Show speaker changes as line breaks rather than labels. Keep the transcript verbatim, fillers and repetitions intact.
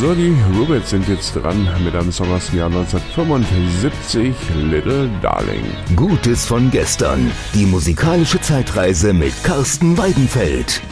So, die Rubits sind jetzt dran mit einem Song aus dem Jahr neunzehnhundertfünfundsiebzig, Little Darling.
Gutes von gestern. Die musikalische Zeitreise mit Carsten Weidenfeld.